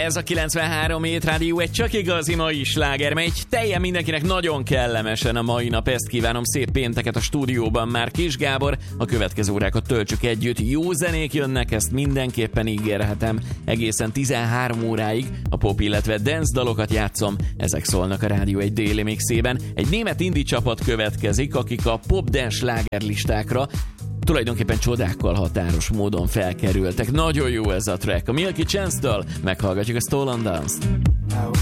Ez a 93 Hét Rádió egy csak igazi mai sláger, mely teljen mindenkinek nagyon kellemesen a mai nap. Ezt kívánom, szép pénteket a stúdióban már Kis Gábor. A következő órákat töltsük együtt. Jó zenék jönnek, ezt mindenképpen ígérhetem. Egészen 13 óráig a pop, illetve dance dalokat játszom. Ezek szólnak a Rádió egy déli mixében. Egy német indie csapat következik, akik a pop-dance slágerlistákra tulajdonképpen csodákkal határos módon felkerültek. Nagyon jó ez a track. A Milky Chance-től meghallgatjuk a Stolen Dance-t.